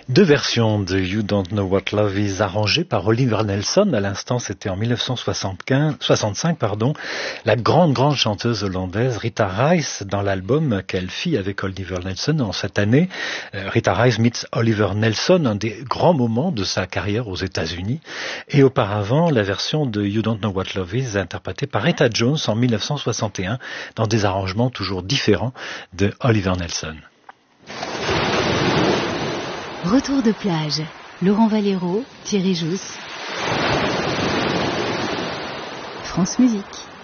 Deux versions de You Don't Know What Love Is arrangées par Oliver Nelson. À l'instant, c'était en 1965, la grande chanteuse hollandaise Rita Reis dans l'album qu'elle fit avec Oliver Nelson en cette année. Rita Reis meets Oliver Nelson, un des grands moments de sa carrière aux États-Unis. Et auparavant, la version de You Don't Know What Love Is interprétée par Etta Jones en 1961 dans des arrangements toujours différents de Oliver Nelson. Retour de plage. Laurent Valero, Thierry Jousse. France Musique.